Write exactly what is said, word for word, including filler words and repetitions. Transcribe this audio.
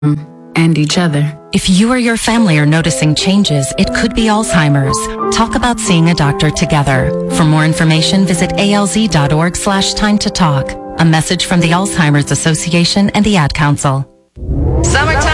and each other. If you or your family are noticing changes, it could be Alzheimer's. Talk about seeing a doctor together. For more information, visit alz.org slash time to talk. A message from the Alzheimer's Association and the Ad Council. Summertime.